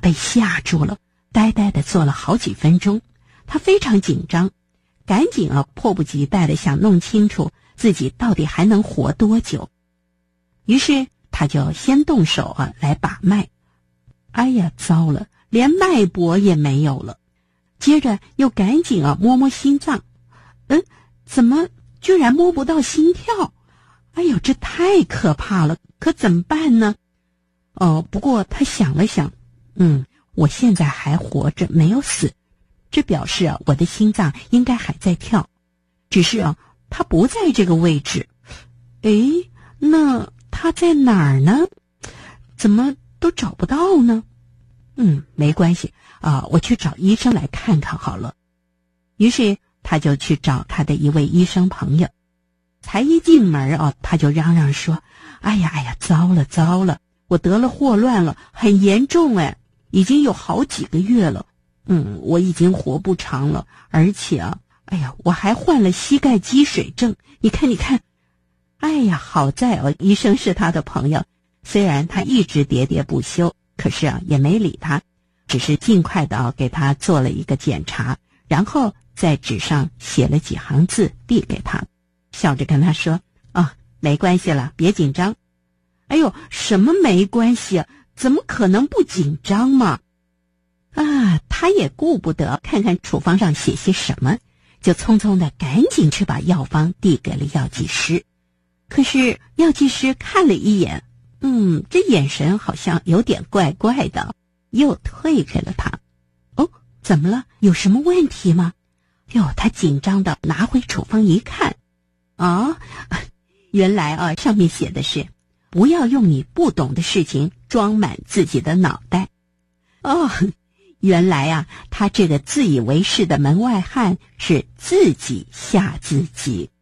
被吓住了，呆呆地坐了好几分钟。他非常紧张，赶紧迫不及待地想弄清楚自己到底还能活多久。于是他就先动手来把脉。哎呀，糟了，连脉搏也没有了。接着又赶紧摸摸心脏，怎么居然摸不到心跳？哎呦，这太可怕了，可怎么办呢？不过他想了想，我现在还活着，没有死，这表示我的心脏应该还在跳，只是它不在这个位置。那它在哪儿呢？怎么都找不到呢？没关系我去找医生来看看好了。于是他就去找他的一位医生朋友。才一进门他就嚷嚷说：哎呀，糟了，我得了霍乱了，很严重已经有好几个月了。我已经活不长了，而且我还患了膝盖积水症。你看。哎呀，好在医生是他的朋友，虽然他一直喋喋不休，可是也没理他，只是尽快的给他做了一个检查，然后在纸上写了几行字递给他，笑着跟他说：没关系了，别紧张。哎呦，什么没关系啊？怎么可能不紧张嘛？他也顾不得看看处方上写些什么，就匆匆的赶紧去把药方递给了药剂师。可是药剂师看了一眼，这眼神好像有点怪怪的，又退给了他。怎么了？有什么问题吗？他紧张的拿回处方一看，原来上面写的是不要用你不懂的事情装满自己的脑袋。原来他这个自以为是的门外汉是自己吓自己。